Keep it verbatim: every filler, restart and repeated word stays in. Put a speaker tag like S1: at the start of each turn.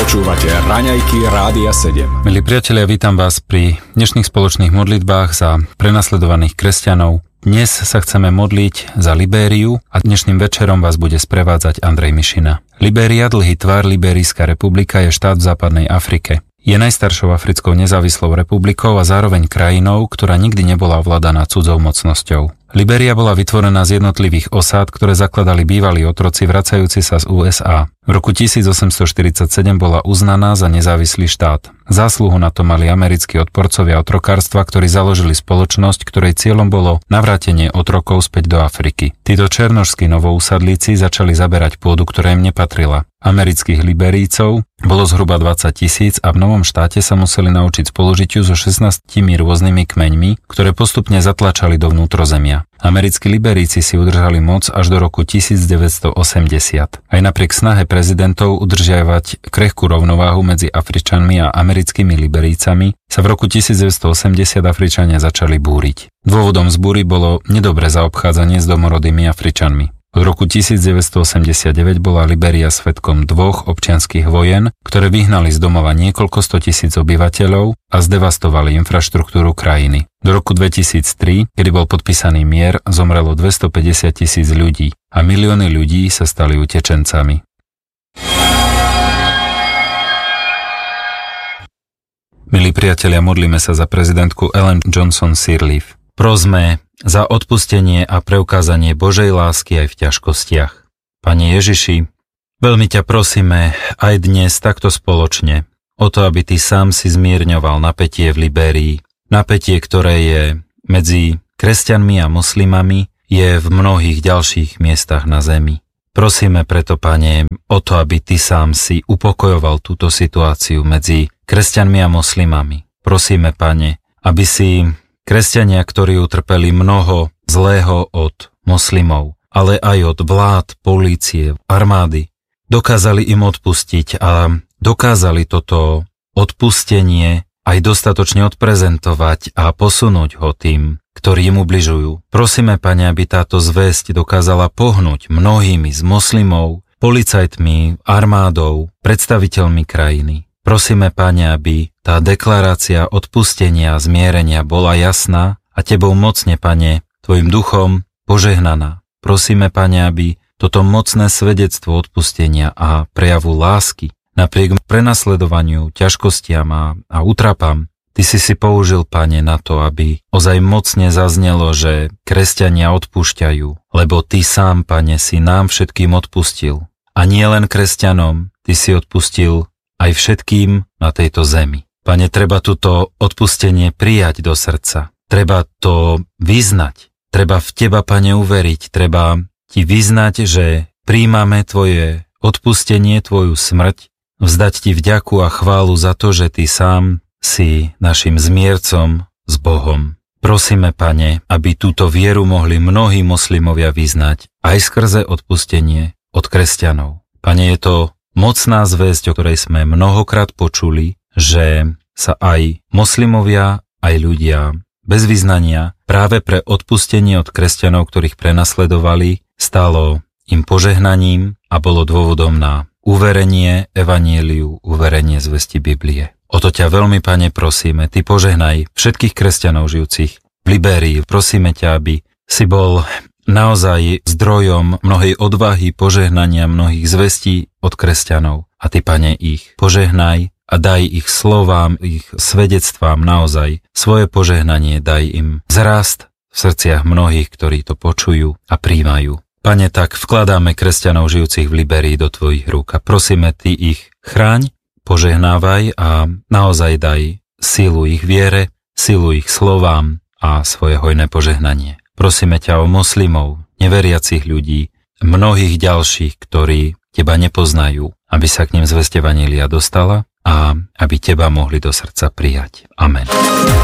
S1: Počúvate Raňajky Rádia sedem.
S2: Milí priatelia, vítam vás pri dnešných spoločných modlitbách za prenasledovaných kresťanov. Dnes sa chceme modliť za Libériu a dnešným večerom vás bude sprevádzať Andrej Mišina. Libéria, dlhý tvar, Libérijská republika, je štát v západnej Afrike. Je najstaršou africkou nezávislou republikou a zároveň krajinou, ktorá nikdy nebola ovládaná cudzou mocnosťou. Libéria bola vytvorená z jednotlivých osád, ktoré zakladali bývalí otroci vracajúci sa z ú es á. V roku tisícosemstoštyridsaťsedem bola uznaná za nezávislý štát. Zásluhu na to mali americkí odporcovia otrokárstva, ktorí založili spoločnosť, ktorej cieľom bolo navrátenie otrokov späť do Afriky. Títo černošskí novousadlíci začali zaberať pôdu, ktorá im nepatrila. Amerických Libérijcov bolo zhruba dvadsať tisíc a v novom štáte sa museli naučiť spolužitiu so šestnástimi rôznymi kmeňmi, ktoré postupne zatlačali do vnútrozemia. Americkí Libérijci si udržali moc až do roku tisícdeväťstoosemdesiat. Aj napriek snahe prezidentov udržiavať krehkú rovnováhu medzi Afričanmi a americkými Libérijcami sa v roku tisícdeväťstoosemdesiat Afričania začali búriť. Dôvodom zbúry bolo nedobré zaobchádzanie s domorodými Afričanmi. Od roku tisícdeväťstoosemdesiatdeväť bola Libéria svedkom dvoch občianskych vojen, ktoré vyhnali z domova niekoľko stotisíc obyvateľov a zdevastovali infraštruktúru krajiny. Do roku dvetisíctri, kedy bol podpísaný mier, zomrelo dvestopäťdesiat tisíc ľudí a milióny ľudí sa stali utečencami. Milí priatelia, modlíme sa za prezidentku Ellen Johnson Sirleaf. Prosme za odpustenie a preukázanie Božej lásky aj v ťažkostiach. Pane Ježiši, veľmi ťa prosíme aj dnes takto spoločne o to, aby Ty sám si zmierňoval napätie v Libérii. Napätie, ktoré je medzi kresťanmi a moslimami, je v mnohých ďalších miestach na zemi. Prosíme preto, Pane, o to, aby Ty sám si upokojoval túto situáciu medzi kresťanmi a moslimami. Prosíme, Pane, aby si kresťania, ktorí utrpeli mnoho zlého od moslimov, ale aj od vlád, polície, armády, dokázali im odpustiť a dokázali toto odpustenie aj dostatočne odprezentovať a posunúť ho tým, ktorí im ubližujú. Prosíme, Pane, aby táto zvesť dokázala pohnúť mnohými z moslimov, policajtmi, armádou, predstaviteľmi krajiny. Prosíme, Pane, aby tá deklarácia odpustenia a zmierenia bola jasná a Tebou mocne, Pane, Tvojim duchom požehnaná. Prosíme, Pane, aby toto mocné svedectvo odpustenia a prejavu lásky napriek prenasledovaniu, ťažkostiam a, a útrapám, Ty si si použil, Pane, na to, aby ozaj mocne zaznelo, že kresťania odpúšťajú, lebo Ty sám, Pane, si nám všetkým odpustil. A nie len kresťanom, Ty si odpustil aj všetkým na tejto zemi. Pane, treba túto odpustenie prijať do srdca. Treba to vyznať. Treba v Teba, Pane, uveriť. Treba Ti vyznať, že príjmame Tvoje odpustenie, Tvoju smrť, vzdať Ti vďaku a chválu za to, že Ty sám si našim zmiercom s Bohom. Prosíme, Pane, aby túto vieru mohli mnohí moslimovia vyznať aj skrze odpustenie od kresťanov. Pane, je to mocná zvesť, o ktorej sme mnohokrát počuli, že sa aj moslimovia, aj ľudia bez vyznania práve pre odpustenie od kresťanov, ktorých prenasledovali, stalo im požehnaním a bolo dôvodom na uverenie evanjeliu, uverenie zvesti Biblie. O to ťa veľmi, Pane, prosíme, Ty požehnaj všetkých kresťanov žijúcich v Libérii. Prosíme ťa, aby si bol naozaj zdrojom mnohej odvahy, požehnania, mnohých zvestí od kresťanov. A Ty, Pane, ich požehnaj a daj ich slovám, ich svedectvám naozaj svoje požehnanie, daj im vzrast v srdciach mnohých, ktorí to počujú a príjmajú. Pane, tak vkladáme kresťanov žijúcich v Libérii do Tvojich rúk a prosíme, Ty ich chráň, požehnávaj a naozaj daj silu ich viere, silu ich slovám a svoje hojné požehnanie. Prosíme ťa o moslimov, neveriacich ľudí, mnohých ďalších, ktorí Teba nepoznajú, aby sa k nim zvesť evanjelia dostala a aby Teba mohli do srdca prijať. Amen.